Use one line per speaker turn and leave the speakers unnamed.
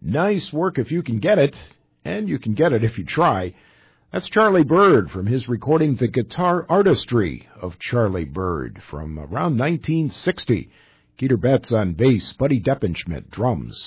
Nice work if you can get it, and you can get it if you try. That's Charlie Byrd from his recording The Guitar Artistry of Charlie Byrd from around 1960. Keter Betts on bass, Buddy Deppenschmidt drums.